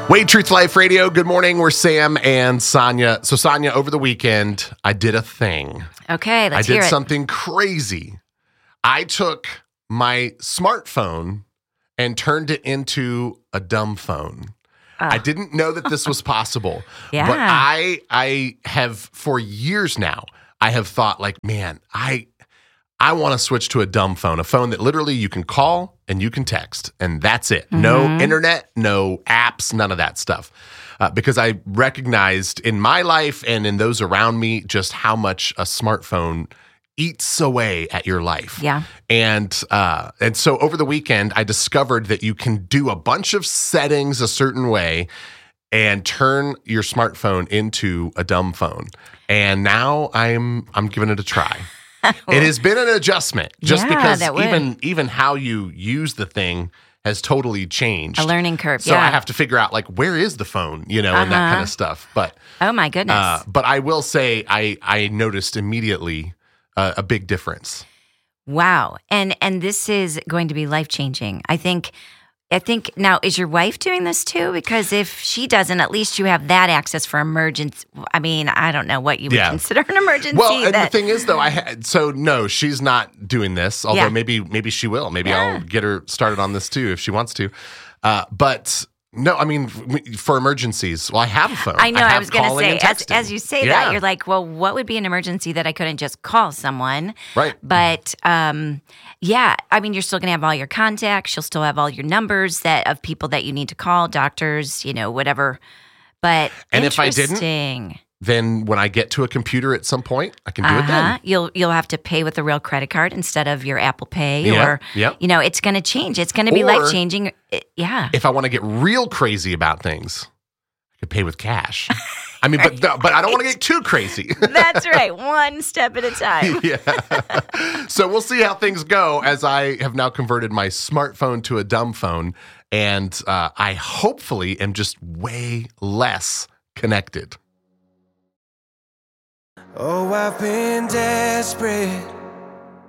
Wade Truth Life Radio. Good morning. We're Sam and Sonia. So, Sonia, over the weekend, I did a thing. Okay, let's hear it. I did something crazy. I took my smartphone and turned it into a dumb phone. I didn't know that this was possible. Yeah. But I have, for years now, I have thought like, man, I want to switch to a dumb phone, a phone that literally you can call and you can text, and that's it. Mm-hmm. No internet, no apps, none of that stuff. Because I recognized in my life and in those around me just how much a smartphone eats away at your life. Yeah. And so over the weekend, I discovered that you can do a bunch of settings a certain way and turn your smartphone into a dumb phone. And now I'm giving it a try. It has been an adjustment just because even how you use the thing has totally changed. A learning curve, So I have to figure out, like, where is the phone, and that kind of stuff. But oh, my goodness. But I will say I noticed immediately a big difference. Wow. And this is going to be life-changing. I think now, is your wife doing this too? Because if she doesn't, at least you have that access for emergency. I mean, I don't know what you would consider an emergency. Well, and the thing is, though, no, she's not doing this. Although maybe she will. Maybe I'll get her started on this too if she wants to. But no, I mean, for emergencies, well, I have a phone. I know. I was going to say, as you say that, you're like, well, what would be an emergency that I couldn't just call someone? Right. But I mean, you're still going to have all your contacts. You'll still have all your numbers of people that you need to call, doctors, whatever. But and if I didn't, then when I get to a computer at some point, I can do it then. You'll have to pay with a real credit card instead of your Apple Pay, or it's going to change. It's going to be life changing. Yeah. If I want to get real crazy about things, I could pay with cash. I mean, but I don't want to get too crazy. That's right. One step at a time. Yeah. So we'll see how things go as I have now converted my smartphone to a dumb phone, and I hopefully am just way less connected. Oh, I've been desperate